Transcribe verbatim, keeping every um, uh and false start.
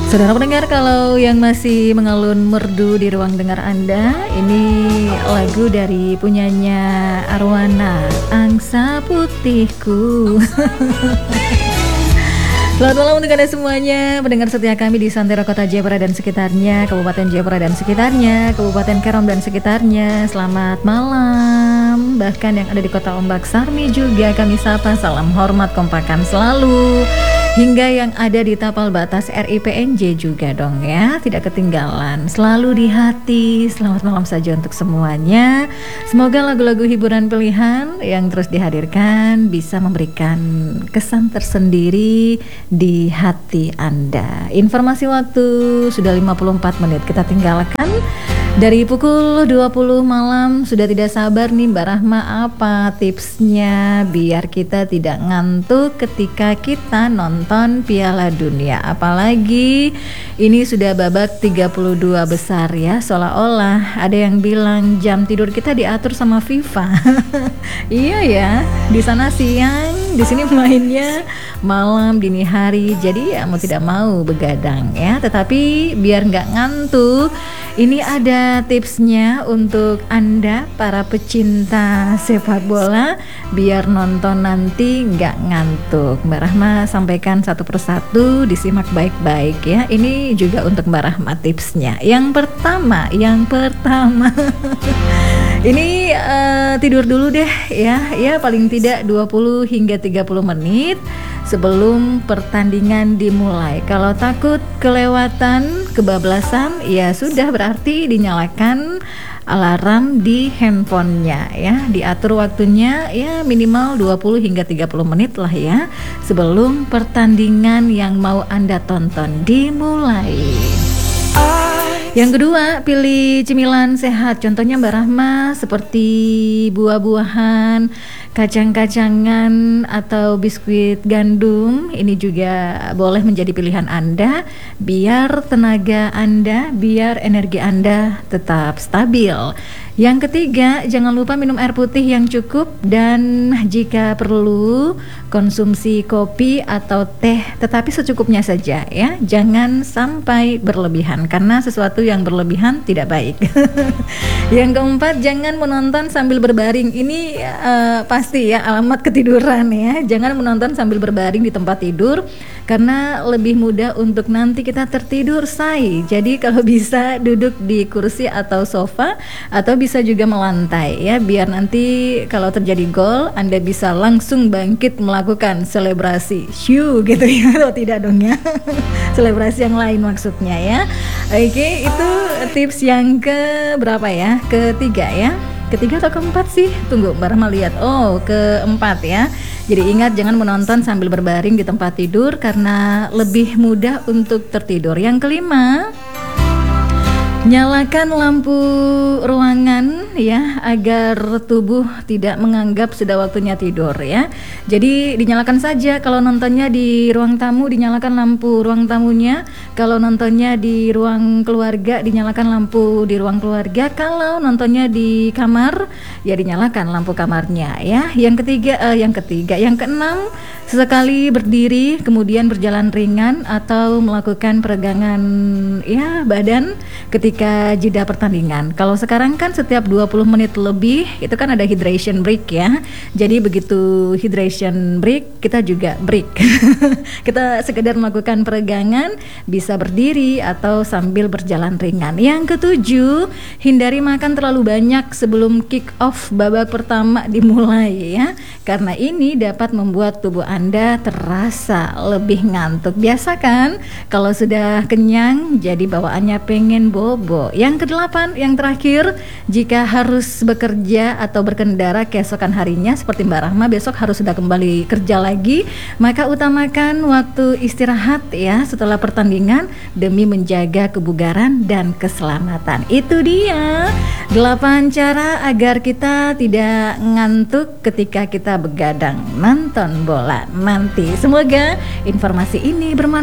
Saudara pendengar, kalau yang masih mengalun merdu di ruang dengar Anda, ini lagu dari punyanya Arwana, Angsa Putihku. Selamat malam untuk Anda semuanya, pendengar setia kami di Santero Kota Jayapura dan sekitarnya, Kabupaten Jayapura dan sekitarnya, Kabupaten Karom dan sekitarnya. Selamat malam. Bahkan yang ada di Kota Ombak Sarmi juga kami sapa, salam hormat kompakan selalu. Hingga yang ada di tapal batas R I P N J juga dong ya, tidak ketinggalan, selalu di hati. Selamat malam saja untuk semuanya. Semoga lagu-lagu hiburan pilihan yang terus dihadirkan bisa memberikan kesan tersendiri di hati Anda. Informasi waktu sudah lima puluh empat menit kita tinggalkan. Dari pukul dua puluh malam sudah tidak sabar nih Mbak Rahma, apa tipsnya biar kita tidak ngantuk ketika kita nonton Piala Dunia. Apalagi ini sudah babak tiga puluh dua besar ya, seolah-olah ada yang bilang jam tidur kita diatur sama FIFA. Iya ya, di sana siang, di sini mainnya malam dini hari. Jadi ya mau tidak mau begadang ya, tetapi biar nggak ngantuk, ini ada tipsnya untuk Anda para pecinta sepak bola biar nonton nanti nggak ngantuk. Mbak Rahma sampaikan satu persatu, disimak baik-baik ya. Ini juga untuk Mbak Rahma tipsnya. Yang pertama, yang pertama ini uh, tidur dulu deh ya. Ya paling tidak dua puluh hingga tiga puluh menit sebelum pertandingan dimulai. Kalau takut kelewatan, kebablasan, ya sudah berarti dinyalakan alarm di handphonenya ya. Diatur waktunya ya minimal dua puluh hingga tiga puluh menit lah ya sebelum pertandingan yang mau Anda tonton dimulai. Yang kedua, pilih cemilan sehat. Contohnya Mbak Rahma seperti buah-buahan, kacang-kacangan atau biskuit gandum. Ini juga boleh menjadi pilihan Anda biar tenaga Anda, biar energi Anda tetap stabil. Yang ketiga, jangan lupa minum air putih yang cukup dan jika perlu konsumsi kopi atau teh, tetapi secukupnya saja ya. Jangan sampai berlebihan karena sesuatu yang berlebihan tidak baik. Yang keempat, jangan menonton sambil berbaring. Ini uh, pasti ya alamat ketiduran ya. Jangan menonton sambil berbaring di tempat tidur karena lebih mudah untuk nanti kita tertidur say. Jadi kalau bisa duduk di kursi atau sofa atau bisa juga melantai ya, biar nanti kalau terjadi gol Anda bisa langsung bangkit melakukan selebrasi shoo gitu ya. Atau tidak dong ya. Selebrasi yang lain maksudnya ya. Oke, itu tips yang ke berapa ya? Ketiga ya. Ketiga atau keempat sih? Tunggu, Mbak Rahma lihat. Oh, keempat ya. Jadi ingat jangan menonton sambil berbaring di tempat tidur karena lebih mudah untuk tertidur. Yang kelima, nyalakan lampu ruangan ya agar tubuh tidak menganggap sudah waktunya tidur ya. Jadi dinyalakan saja. Kalau nontonnya di ruang tamu dinyalakan lampu ruang tamunya. Kalau nontonnya di ruang keluarga dinyalakan lampu di ruang keluarga. Kalau nontonnya di kamar ya dinyalakan lampu kamarnya ya. Yang ketiga, eh, yang ketiga, yang keenam, sesekali berdiri kemudian berjalan ringan atau melakukan peregangan ya badan ketika jeda pertandingan. Kalau sekarang kan setiap dua puluh menit lebih itu kan ada hydration break ya. Jadi begitu hydration break kita juga break. Kita sekedar melakukan peregangan, bisa berdiri atau sambil berjalan ringan. Yang ketujuh, hindari makan terlalu banyak sebelum kick off babak pertama dimulai ya. Karena ini dapat membuat tubuh Anda terasa lebih ngantuk. Biasa kan kalau sudah kenyang jadi bawaannya pengen bobo. Yang kedelapan, yang terakhir, jika harus bekerja atau berkendara keesokan harinya seperti Mbak Rahma besok harus sudah kembali kerja lagi, maka utamakan waktu istirahat ya setelah pertandingan demi menjaga kebugaran dan keselamatan. Itu dia delapan cara agar kita tidak ngantuk ketika kita begadang nonton bola nanti. Semoga informasi ini bermanfaat